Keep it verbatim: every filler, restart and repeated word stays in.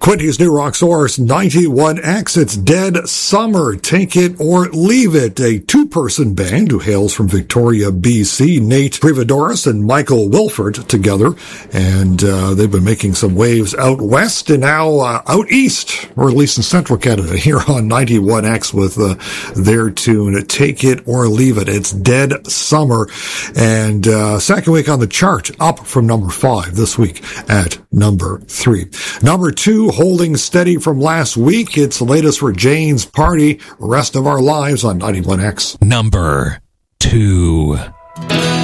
Quinty's New Rock Source ninety-one X. It's Dead Summer. Take it or leave it. A two-person band who hails from Victoria, B C. Nate Privadoris and Michael Wilford together. And uh, they've been making some waves out west and now uh, out east, or at least in central Canada, here on ninety-one X with uh, their tune, Take It or Leave It. It's Dead Summer. And uh, second week on the chart, up from number five this week at number three. Number two, holding steady from last week. It's the latest for Jane's Party, Rest of Our Lives on ninety-one X. Number two.